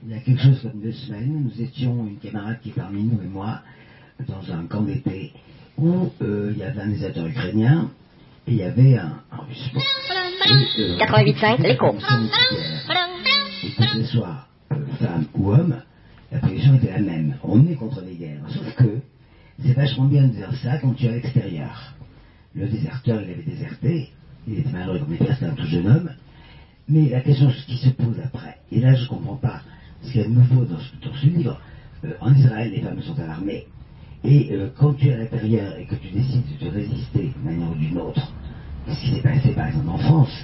il y a quelque chose comme 2 semaines, nous étions, une camarade qui est parmi nous et moi, dans un camp d'été, où il y avait un déserteur ukrainien, et il y avait un russe. Bon. 88.5, l'écho. Et que ce soit femme ou homme, la position était la même. On est contre les guerres. Sauf que c'est vachement bien de dire ça quand tu es à l'extérieur. Le déserteur, il avait déserté, il était malheureux comme c'était un tout jeune homme, mais la question qui se pose après, et là je ne comprends pas ce qu'il y a de nouveau dans ce livre, en Israël les femmes sont à l'armée, et quand tu es à l'intérieur et que tu décides de te résister d'une manière ou d'une autre, ce qui s'est passé par exemple en France,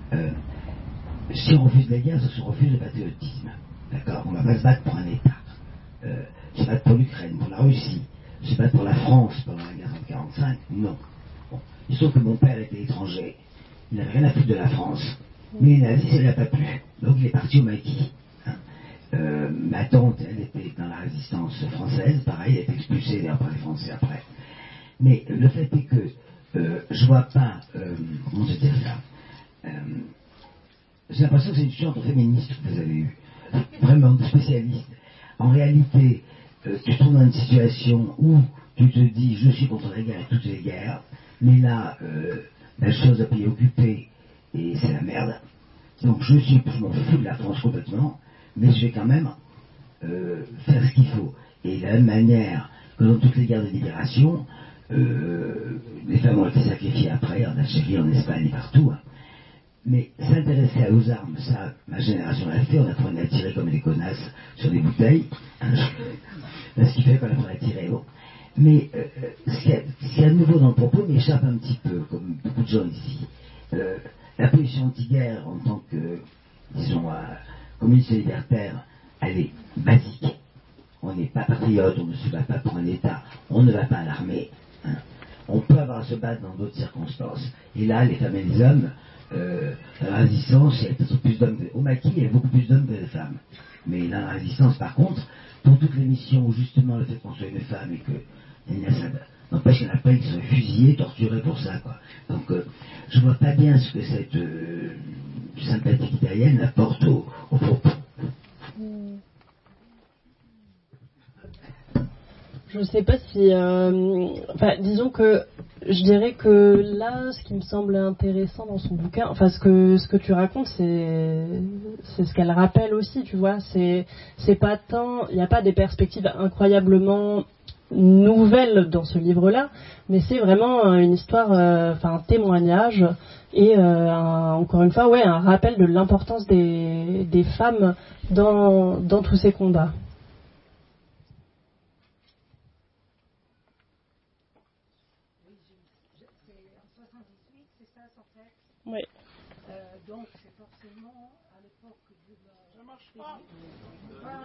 si on refuse la guerre, c'est qu'on refuse le patriotisme. D'accord. On ne va pas se battre pour un État. Se battre pour l'Ukraine, pour la Russie, se battre pour la France pendant la guerre de 1945, non. Bon. Il se trouve que mon père était étranger, il n'avait rien à foutre de la France, mais les nazis, ça ne lui a pas plu. Donc il est parti au maquis. Hein. Ma tante, elle était dans la résistance française, pareil, elle a été expulsée d'ailleurs par les Français après. Mais le fait est que je vois pas, comment te dire ça, j'ai l'impression que c'est une discussion entre féministes que vous avez eue, vraiment de spécialistes. En réalité, tu te trouves dans une situation où tu te dis je suis contre la guerre et toutes les guerres, mais là, la chose a pays occupé et c'est la merde. Donc je m'en fous de la France complètement, mais je vais quand même faire ce qu'il faut. Et de la même manière que dans toutes les guerres de libération, les femmes ont été sacrifiées après, en Algérie, en Espagne et partout. Hein. Mais s'intéresser aux armes, ça, ma génération l'a fait, on apprenait à tirer comme des connasses sur des bouteilles. Hein, ce qui fait qu'on apprend à tirer. Bon. Mais ce qu'il y a de nouveau dans le propos m'échappe un petit peu, comme beaucoup de gens ici. La position anti-guerre en tant que, disons, communiste libertaire, elle est basique. On n'est pas patriote, on ne se bat pas pour un État, on ne va pas à l'armée. Hein. On peut avoir à se battre dans d'autres circonstances. Et là, les femmes et les hommes, la résistance, il y a peut-être plus d'hommes au maquis, il y a beaucoup plus d'hommes que de femmes. Mais dans la résistance, par contre, pour toutes les missions où justement le fait qu'on soit une femme et que ça n'empêche qu'il y en a pas qui sont fusillés, torturés pour ça, quoi. Donc, je vois pas bien ce que cette sympathique italienne apporte au propos. Je ne sais pas si... disons que je dirais que là, ce qui me semble intéressant dans son bouquin, enfin ce que tu racontes, c'est ce qu'elle rappelle aussi, tu vois. C'est pas tant... Il n'y a pas des perspectives incroyablement nouvelles dans ce livre-là, mais c'est vraiment une histoire, un témoignage et encore une fois, ouais, un rappel de l'importance des femmes dans tous ces combats. Oui. Donc c'est forcément à l'époque de la... Ça marche pas.